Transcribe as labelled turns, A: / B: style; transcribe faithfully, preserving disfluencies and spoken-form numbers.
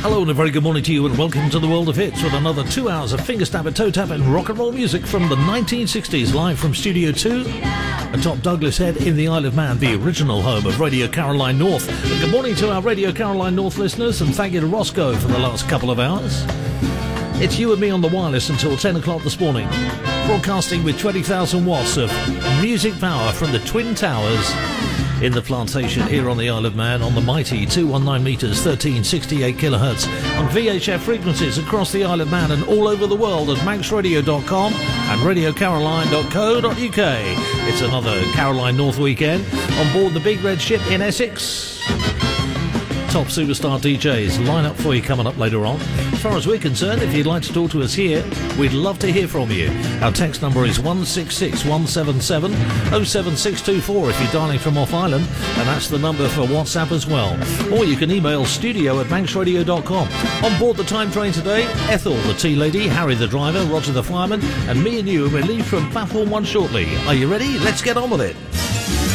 A: Hello and a very good morning to you, and welcome to the World of Hits with another two hours of fingerstap and toe tap and rock and roll music from the nineteen sixties, live from Studio two atop Douglas Head in the Isle of Man, the original home of Radio Caroline North. And good morning to our Radio Caroline North listeners, and thank you to Roscoe for the last couple of hours. It's you and me on the wireless until ten o'clock this morning, broadcasting with twenty thousand watts of music power from the Twin Towers in the plantation here on the Isle of Man on the mighty two hundred nineteen metres, thirteen sixty-eight kilohertz on V H F frequencies across the Isle of Man and all over the world at manx radio dot com and radio caroline dot co dot uk. It's another Caroline North weekend on board the Big Red Ship in Essex. Top superstar D Js line up for you coming up later on. As far as we're concerned, if you'd like to talk to us here, we'd love to hear from you. Our text number is one six six one seven seven oh seven six two four if you're dialing from off island, and that's the number for WhatsApp as well. Or you can email studio at manx radio dot com. On board the time train today, Ethel the tea lady, Harry the driver, Roger the fireman, and me and you, and we leave from platform one shortly. Are you ready? Let's get on with it.